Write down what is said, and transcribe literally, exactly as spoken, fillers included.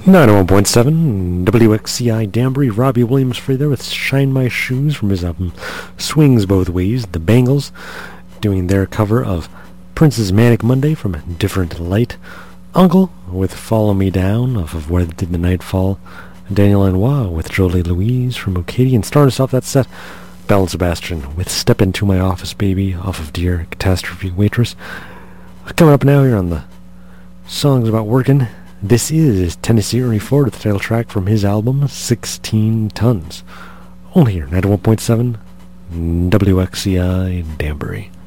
ninety-one point seven W X C I Danbury. Robbie Williams for you there with Shine My Shoes from his album Swings Both Ways. The Bangles doing their cover of Prince's Manic Monday from Different Light. Uncle with Follow Me Down off of Where Did the Night Fall. Daniel Lanois with Jolie Louise from O'Katie. And starting us off that set, Belle and Sebastian with Step Into My Office Baby off of Dear Catastrophe Waitress. Coming up now here on the Songs About Working, this is Tennessee Ernie Ford with the title track from his album sixteen tons. Only here, ninety-one point seven W X C I Danbury.